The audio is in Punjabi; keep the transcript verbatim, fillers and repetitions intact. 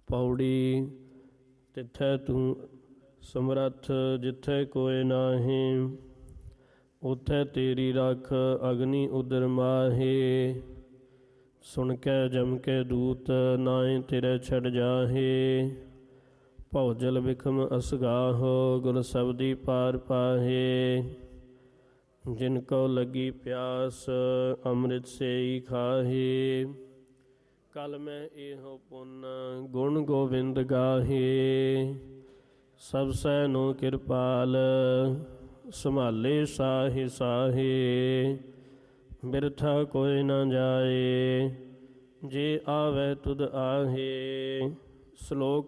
ਪੌੜੀ। ਤਿੱਥੈ ਤੂੰ ਸਮਰੱਥ ਜਿੱਥੈ ਕੋਇ ਨਾਹੀਂ, ਉਥੈ ਤੇਰੀ ਰੱਖ ਅਗਨੀ ਉਦਰ ਮਾਹੇ। ਸੁਣ ਕੇ ਜਮ ਕੇ ਦੂਤ ਨਾਹੀਂ ਤੇਰੇ ਛੱਡ ਜਾਹੇ, ਭਉਜਲ ਬਿਖਮ ਅਸਗਾਹੋ ਗੁਰ ਸਬਦੀ ਪਾਰ ਪਾਹੇ। ਜਿਨ ਕੋ ਲੱਗੀ ਪਿਆਸ ਅੰਮ੍ਰਿਤ ਸੇਈ ਖਾਹੇ, ਕਲ ਮੈਂ ਇਹੋ ਪੁੰਨ ਗੁਣ ਗੋਬਿੰਦ ਗਾਹੇ। ਸਭ ਸੈ ਨੋ ਕਿਰਪਾਲ ਸੰਭਾਲੇ ਸਾਹੇ ਸਾਹੇ, ਬਿਰਥਾ ਕੋਈ ਨਾ ਜਾਏ ਜੇ ਆਵੈ ਤੁਧ ਆਹੇ। ਸ਼ਲੋਕ